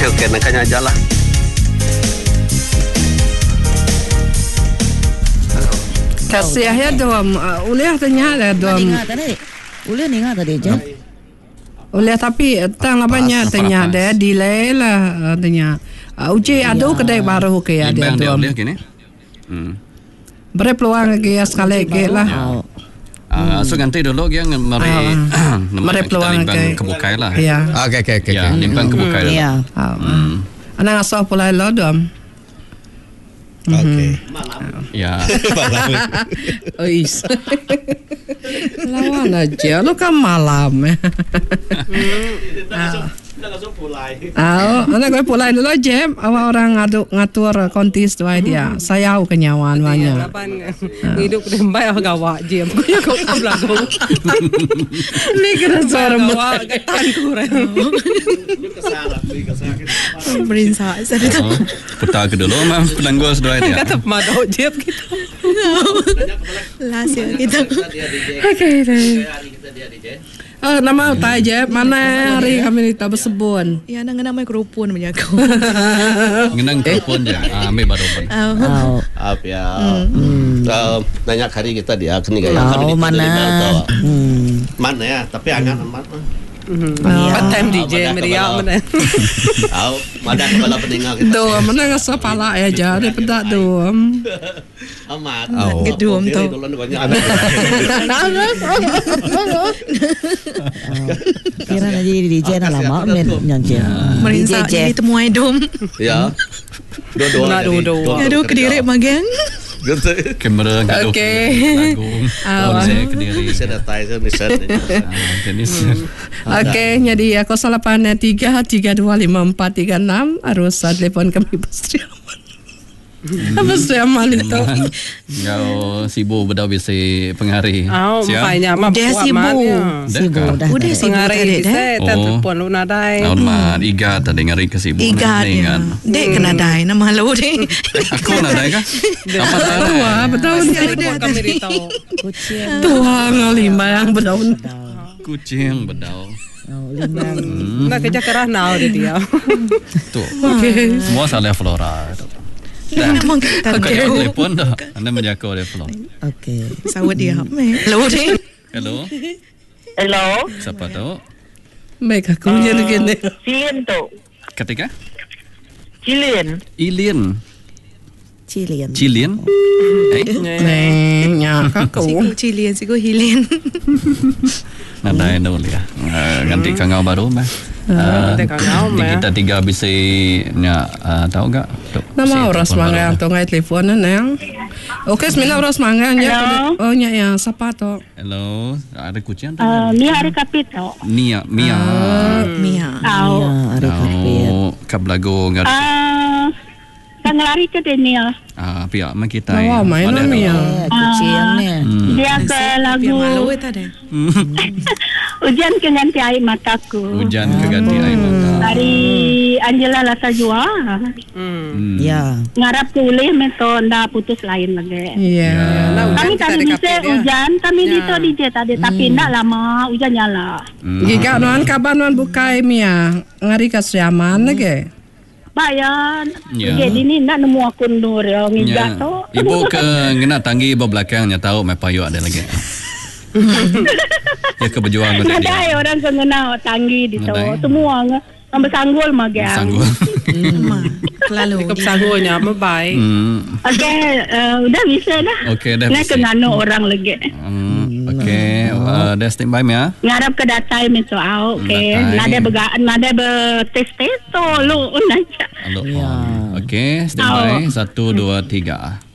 Okey, nakanya aja lah. Kasih ya dom. Uliah tanya lah dom. Uliah ni ngata dia je. Uliah tapi tang lapanya tanya dia delay lah tanya. Uji ada kedai baru ke ya dia dom. Uliah gini. Berpeluang ke sekali ke lah. So ganti dulu yang mari peluang ke kebukai lah. Ya. Okey. Ya, limbang kebukai lah. Ya. Anak asal pula lo dom. Okey. Ya. Ois. Lawan aja lo kan malam. Anak gue pulai dulu aja. Awak orang ngatur kontis tu dia. Saya tahu kenyawaan banyak. Hidup dembai gawak je. Punya kau kablago. Ni kena suara gawak tangku re. Berinsa. Putar ke dulu mah pelanggus doa dia. Kata madau je kita. Last year kita. Okey. Nama tak je. Mana hari kami kita bersebut. Ya, nang nama kerupun punya aku. Ngenang telepon je. Ambil baru pun. Apa ya? Nanya hari kita dia kini gaya kami di mana? Mana ya? Tapi angan mana? Part time DJ meriah mana? Mana kepala pendengar kita? Doa mana ngasa pala ya jadi pedak doa. Amat. Gedung tu. Kira nak jadi DJ nak lama nyanyi. Merisa jadi temuai dom. Ya. Dua. Aduh kediri magang. Kamera gaduh. Okey. Saya Kediri. Saya datang saya misal. Okey, jadi 0833255436 harus telefon kami Pastriaman. Apa Pastriaman itu? Kau sibuk bedah bisa penghari. Makanya mah Dia sibuk dah. Udah sibuk penghari dah. bisa telefon lu nadai. Tahun mah iga tadi ngari ke sibuk. Igat ya. Dek kena dai nama lo dek. Aku nadai kah? Apa Tua, betul. Kami beritahu. Tua ngalima yang berdaun. Kucing bedau. Nak kerja kerah now dia. Tuh. Semua salah Flora. Memang kita Kau telepon dah. Anda menjaga telepon. Okey. Sawat dia. Lo dek. Hello. Siapa tu? Baik aku jadi gini. Cilin tu. Ketika? Cilin. Cilin. Neng, aku. Siku hilin. Nadai dulu ya. Ganti kangau baru mah. Kita tiga bisa tahu tak? Nama orang semangat tu ngai telefon neng. Okey, semina orang semangat ya. Oh ya, siapa tu? Hello, ada kucing? Mia ada kapit tu. Mia. Ada kapit. Kablago ngari. Sang lari ke Daniel. Pihak mak kita. Wah, main Mia. Kucing ni. Dia ke lagu. Malu tadi. Hujan keganti air mataku. Hujan keganti air mata. Dari Angela Lasajua. Ya. Ngarap boleh meto nda putus lain lagi. Ya. Kami tadi bisa hujan, kami di DJ tadi tapi ndak lama hujan nyala. Giga nuan kabar nuan bukai Mia. Ngari kasriaman lagi. Bayan. Jadi ni nak nemu akun nur yang ngijak tu. Ibu ke ngena tanggi belakangnya tahu mai payu ada lagi. Ya keberjuang betul dia. Ada orang kena tanggi di tu. Semua ngambil sanggul magang. Sanggul. Lalu Cukup sanggulnya apa baik. Okey, udah bisa dah. Okey, dah bisa. Nak kena orang lagi. Okey, dah standby ya. Ngarap ke datai meso au. Okey, nada bertes-tes tu lu unajak. Okey, standby 1 2 3.